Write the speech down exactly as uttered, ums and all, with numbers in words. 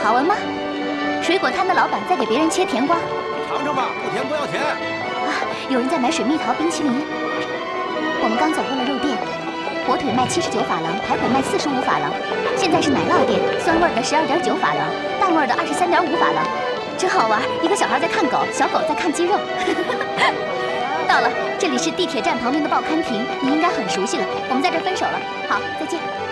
好闻吗？水果摊的老板在给别人切甜瓜。 尝尝吧，不甜不要钱。 啊，有人在买水蜜桃冰淇淋。我们刚走过了肉店，火腿卖七十九法郎，排骨卖四十五法郎。现在是奶酪店，酸味的十二点九法郎，淡味的二十三点五法郎。真好玩，一个小孩在看狗，小狗在看鸡肉。到了，这里是地铁站旁边的报刊亭，你应该很熟悉了。我们在这分手了，好，再见。